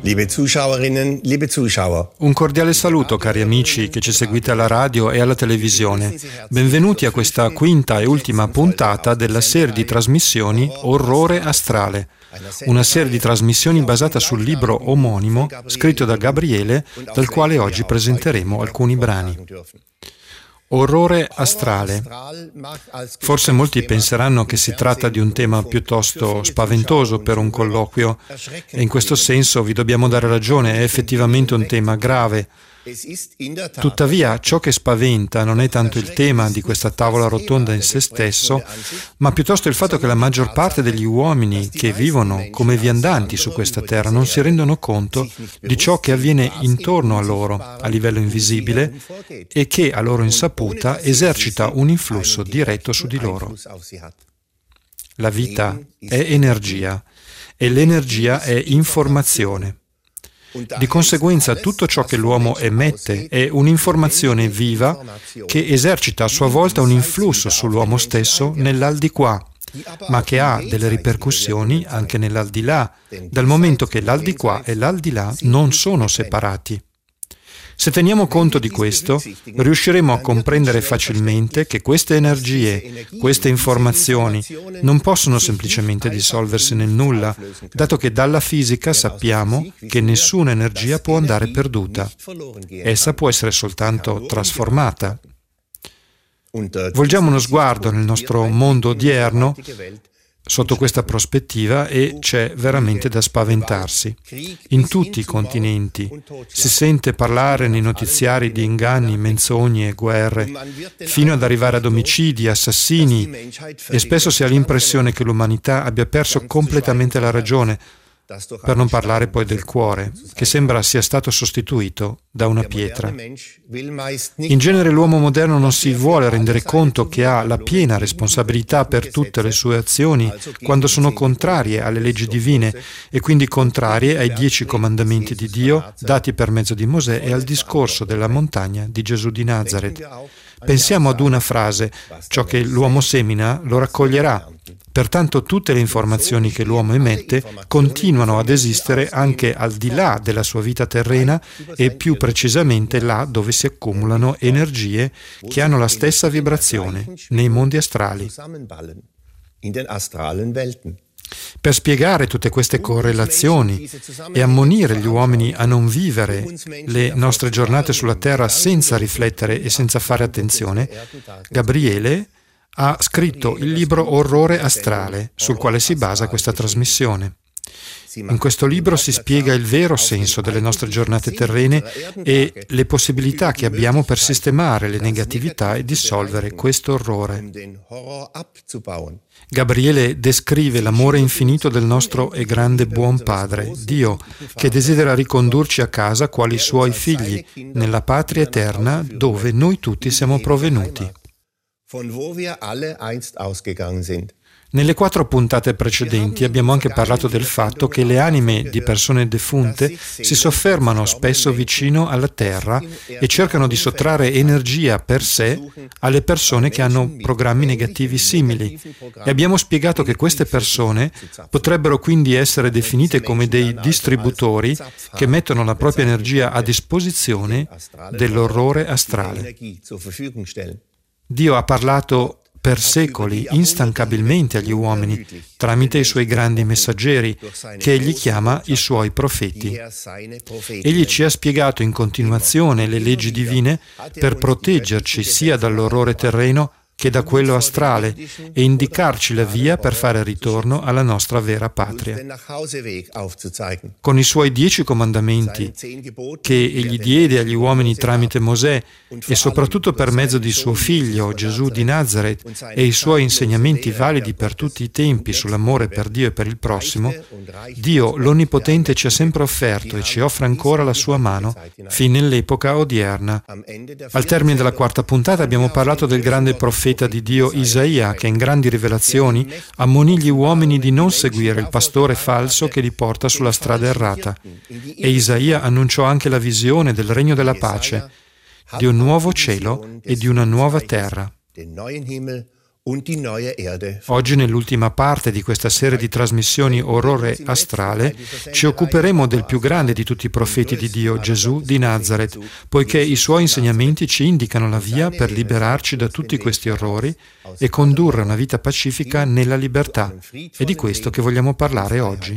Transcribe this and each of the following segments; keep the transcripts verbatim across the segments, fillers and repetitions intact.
Liebe Zuschauerinnen, liebe Zuschauer. Un cordiale saluto, cari amici che ci seguite alla radio e alla televisione. Benvenuti a questa quinta e ultima puntata della serie di trasmissioni Orrore Astrale, una serie di trasmissioni basata sul libro omonimo scritto da Gabriele, dal quale oggi presenteremo alcuni brani. Orrore astrale. Forse molti penseranno che si tratta di un tema piuttosto spaventoso per un colloquio e in questo senso vi dobbiamo dare ragione, è effettivamente un tema grave. Tuttavia, ciò che spaventa non è tanto il tema di questa tavola rotonda in se stesso, ma piuttosto il fatto che la maggior parte degli uomini che vivono come viandanti su questa terra non si rendono conto di ciò che avviene intorno a loro, a livello invisibile, e che, a loro insaputa, esercita un influsso diretto su di loro. La vita è energia e l'energia è informazione. Di conseguenza tutto ciò che l'uomo emette è un'informazione viva che esercita a sua volta un influsso sull'uomo stesso nell'aldilà, ma che ha delle ripercussioni anche nell'aldilà, dal momento che l'aldilà e l'aldilà non sono separati. Se teniamo conto di questo, riusciremo a comprendere facilmente che queste energie, queste informazioni, non possono semplicemente dissolversi nel nulla, dato che dalla fisica sappiamo che nessuna energia può andare perduta. Essa può essere soltanto trasformata. Volgiamo uno sguardo nel nostro mondo odierno sotto questa prospettiva e c'è veramente da spaventarsi. In tutti i continenti si sente parlare nei notiziari di inganni, menzogne e guerre, fino ad arrivare ad omicidi, assassini, e spesso si ha l'impressione che l'umanità abbia perso completamente la ragione, per non parlare poi del cuore, che sembra sia stato sostituito da una pietra. In genere l'uomo moderno non si vuole rendere conto che ha la piena responsabilità per tutte le sue azioni quando sono contrarie alle leggi divine e quindi contrarie ai dieci comandamenti di Dio dati per mezzo di Mosè e al discorso della montagna di Gesù di Nazaret. Pensiamo ad una frase: ciò che l'uomo semina lo raccoglierà. Pertanto tutte le informazioni che l'uomo emette continuano ad esistere anche al di là della sua vita terrena e più precisamente là dove si accumulano energie che hanno la stessa vibrazione, nei mondi astrali. Per spiegare tutte queste correlazioni e ammonire gli uomini a non vivere le nostre giornate sulla terra senza riflettere e senza fare attenzione, Gabriele ha scritto il libro Orrore Astrale, sul quale si basa questa trasmissione. In questo libro si spiega il vero senso delle nostre giornate terrene e le possibilità che abbiamo per sistemare le negatività e dissolvere questo orrore. Gabriele descrive l'amore infinito del nostro e grande buon Padre, Dio, che desidera ricondurci a casa quali suoi figli, nella patria eterna dove noi tutti siamo provenuti. Nelle quattro puntate precedenti abbiamo anche parlato del fatto che le anime di persone defunte si soffermano spesso vicino alla terra e cercano di sottrarre energia per sé alle persone che hanno programmi negativi simili. E abbiamo spiegato che queste persone potrebbero quindi essere definite come dei distributori che mettono la propria energia a disposizione dell'orrore astrale. Dio ha parlato per secoli instancabilmente agli uomini tramite i suoi grandi messaggeri, che egli chiama i suoi profeti. Egli ci ha spiegato in continuazione le leggi divine per proteggerci sia dall'orrore terreno che da quello astrale e indicarci la via per fare ritorno alla nostra vera patria. Con i suoi dieci comandamenti che egli diede agli uomini tramite Mosè e soprattutto per mezzo di suo figlio Gesù di Nazaret e i suoi insegnamenti validi per tutti i tempi sull'amore per Dio e per il prossimo, Dio l'Onnipotente ci ha sempre offerto e ci offre ancora la sua mano fin nell'epoca odierna. Al termine della quarta puntata abbiamo parlato del grande profeta di Dio Isaia, che in grandi rivelazioni ammonì gli uomini di non seguire il pastore falso che li porta sulla strada errata. E Isaia annunciò anche la visione del regno della pace, di un nuovo cielo e di una nuova terra. Oggi, nell'ultima parte di questa serie di trasmissioni Orrore astrale, ci occuperemo del più grande di tutti i profeti di Dio, Gesù di Nazaret, poiché i suoi insegnamenti ci indicano la via per liberarci da tutti questi orrori e condurre una vita pacifica nella libertà. È di questo che vogliamo parlare oggi.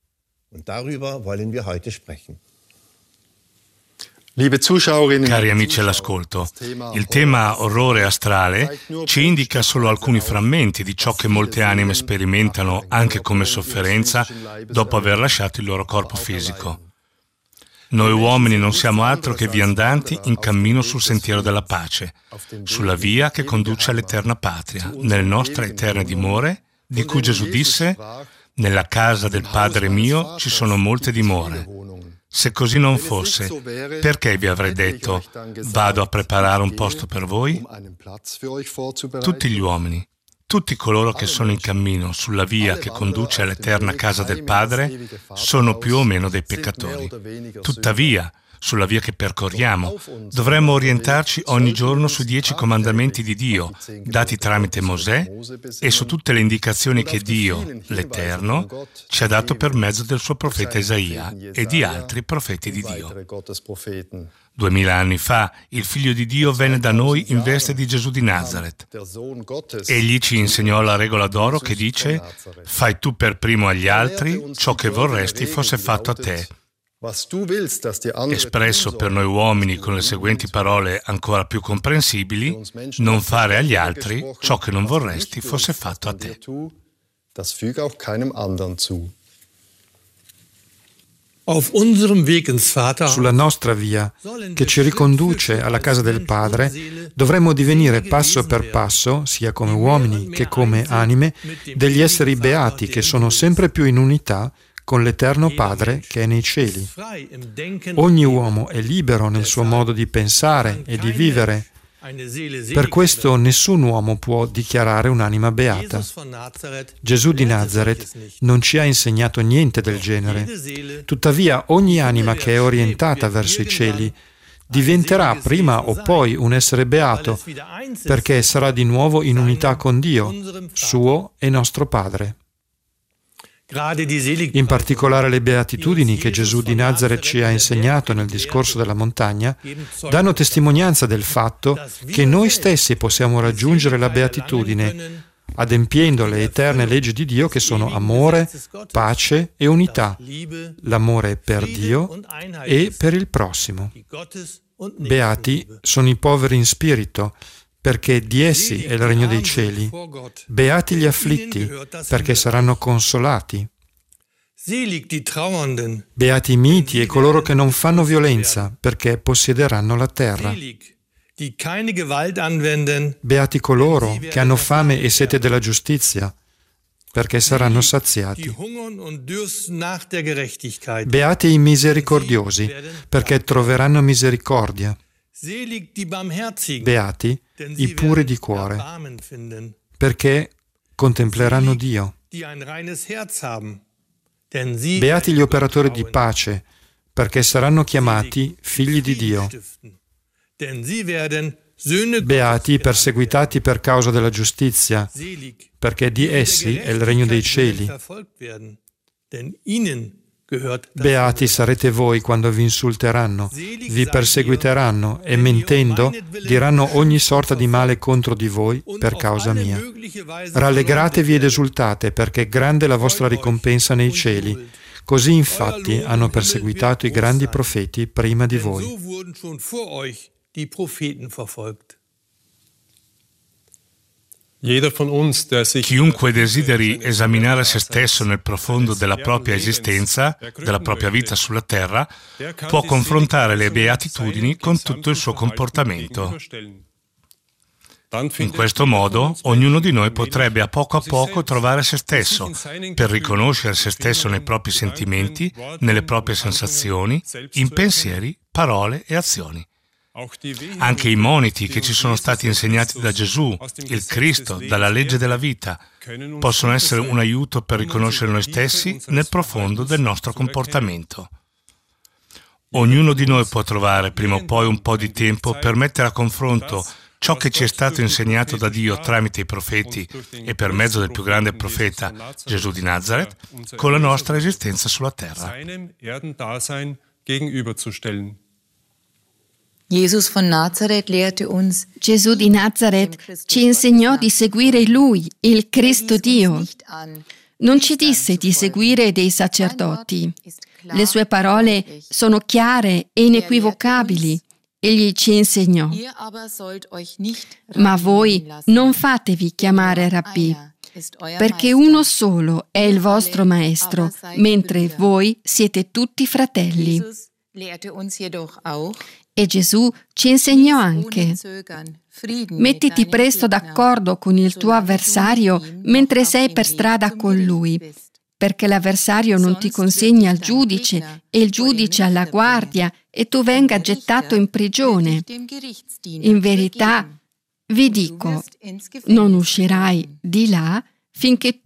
Cari amici all'ascolto, il tema orrore astrale ci indica solo alcuni frammenti di ciò che molte anime sperimentano anche come sofferenza dopo aver lasciato il loro corpo fisico. Noi uomini non siamo altro che viandanti in cammino sul sentiero della pace, sulla via che conduce all'eterna patria, nelle nostre eterne dimore, di cui Gesù disse: «Nella casa del Padre mio ci sono molte dimore». Se così non fosse, perché vi avrei detto: vado a preparare un posto per voi? Tutti gli uomini, tutti coloro che sono in cammino sulla via che conduce all'eterna casa del Padre, sono più o meno dei peccatori. Tuttavia, sulla via che percorriamo, dovremmo orientarci ogni giorno sui dieci comandamenti di Dio, dati tramite Mosè, e su tutte le indicazioni che Dio, l'Eterno, ci ha dato per mezzo del suo profeta Isaia e di altri profeti di Dio. Duemila anni fa, il Figlio di Dio venne da noi in veste di Gesù di Nazaret. Egli ci insegnò la regola d'oro che dice: «Fai tu per primo agli altri ciò che vorresti fosse fatto a te». Espresso per noi uomini con le seguenti parole ancora più comprensibili: non fare agli altri ciò che non vorresti fosse fatto a te. Sulla nostra via, che ci riconduce alla casa del Padre, dovremmo divenire passo per passo, sia come uomini che come anime, degli esseri beati che sono sempre più in unità con l'Eterno Padre che è nei cieli. Ogni uomo è libero nel suo modo di pensare e di vivere. Per questo nessun uomo può dichiarare un'anima beata. Gesù di Nazaret non ci ha insegnato niente del genere. Tuttavia, ogni anima che è orientata verso i cieli diventerà prima o poi un essere beato, perché sarà di nuovo in unità con Dio, suo e nostro Padre. In particolare le beatitudini che Gesù di Nazaret ci ha insegnato nel discorso della montagna danno testimonianza del fatto che noi stessi possiamo raggiungere la beatitudine adempiendo le eterne leggi di Dio che sono amore, pace e unità, l'amore per Dio e per il prossimo. Beati sono i poveri in spirito, perché di essi è il regno dei cieli. Beati gli afflitti, perché saranno consolati. Beati i miti e coloro che non fanno violenza, perché possiederanno la terra. Beati coloro che hanno fame e sete della giustizia, perché saranno saziati. Beati i misericordiosi, perché troveranno misericordia. Beati i puri di cuore, perché contempleranno Dio. Beati gli operatori di pace, perché saranno chiamati figli di Dio. Beati i perseguitati per causa della giustizia, perché di essi è il regno dei cieli. Beati sarete voi quando vi insulteranno, vi perseguiteranno e mentendo diranno ogni sorta di male contro di voi per causa mia. Rallegratevi ed esultate, perché grande è la vostra ricompensa nei cieli. Così infatti hanno perseguitato i grandi profeti prima di voi. Chiunque desideri esaminare se stesso nel profondo della propria esistenza, della propria vita sulla terra, può confrontare le beatitudini con tutto il suo comportamento. In questo modo, ognuno di noi potrebbe a poco a poco trovare se stesso, per riconoscere se stesso nei propri sentimenti, nelle proprie sensazioni, in pensieri, parole e azioni. Anche i moniti che ci sono stati insegnati da Gesù, il Cristo, dalla legge della vita, possono essere un aiuto per riconoscere noi stessi nel profondo del nostro comportamento. Ognuno di noi può trovare prima o poi un po' di tempo per mettere a confronto ciò che ci è stato insegnato da Dio tramite i profeti e per mezzo del più grande profeta Gesù di Nazareth, con la nostra esistenza sulla terra. Gesù di Nazareth ci insegnò di seguire Lui, il Cristo Dio. Non ci disse di seguire dei sacerdoti. Le sue parole sono chiare e inequivocabili. Egli ci insegnò: ma voi non fatevi chiamare rabbì, perché uno solo è il vostro maestro, mentre voi siete tutti fratelli. E Gesù ci insegnò anche: mettiti presto d'accordo con il tuo avversario mentre sei per strada con lui, perché l'avversario non ti consegni al giudice e il giudice alla guardia e tu venga gettato in prigione. In verità, vi dico, non uscirai di là finché